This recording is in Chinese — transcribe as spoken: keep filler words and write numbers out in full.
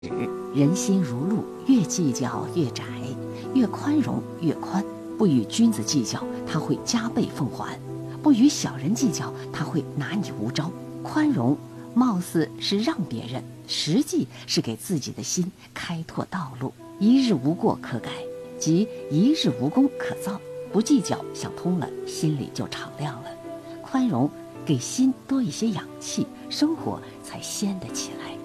人心如路，越计较越窄，越宽容越宽。不与君子计较，他会加倍奉还；不与小人计较，他会拿你无招。宽容貌似是让别人，实际是给自己的心开拓道路。一日无过可改，即一日无功可造。不计较，想通了，心里就敞亮了。宽容给心多一些氧气，生活才鲜得起来。